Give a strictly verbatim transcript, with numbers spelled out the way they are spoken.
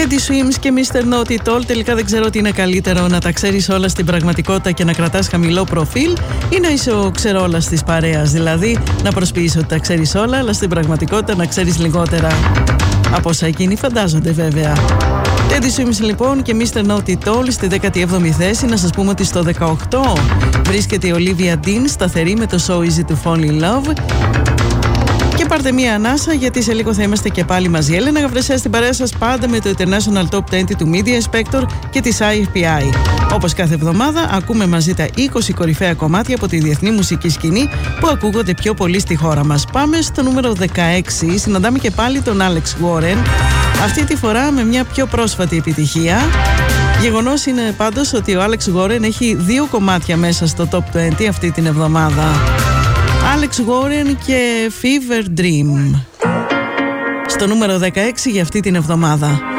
Teddy Swims και μίστερ Naughty Tall. Τελικά δεν ξέρω τι είναι καλύτερο, να τα ξέρεις όλα στην πραγματικότητα και να κρατάς χαμηλό προφίλ, ή να είσαι ο ξερόλας της παρέας. Δηλαδή να προσποιείς ότι τα ξέρεις όλα, αλλά στην πραγματικότητα να ξέρεις λιγότερα από όσα εκείνοι φαντάζονται, βέβαια. Teddy Swims λοιπόν και μίστερ Naughty Tall στη δέκατη έβδομη θέση. Να σας πούμε ότι στο δεκαοκτώ βρίσκεται η Olivia Dean, σταθερή με το So Easy to Fall in Love. Και πάρτε μία ανάσα, γιατί σε λίγο θα είμαστε και πάλι μαζί. Έλενα Γαβρεσέα στην παρέα σας, πάντα με το International Top είκοσι του Media Inspector και της άι εφ πι άι. Όπως κάθε εβδομάδα, ακούμε μαζί τα είκοσι κορυφαία κομμάτια από τη διεθνή μουσική σκηνή που ακούγονται πιο πολύ στη χώρα μας. Πάμε στο νούμερο δεκαέξι. Συναντάμε και πάλι τον Alex Warren, αυτή τη φορά με μια πιο πρόσφατη επιτυχία. Γεγονός είναι πάντως ότι ο Alex Warren έχει δύο κομμάτια μέσα στο Top είκοσι αυτή την εβδομάδα. Alex Warren και Fever Dream στο νούμερο δεκαέξι για αυτή την εβδομάδα.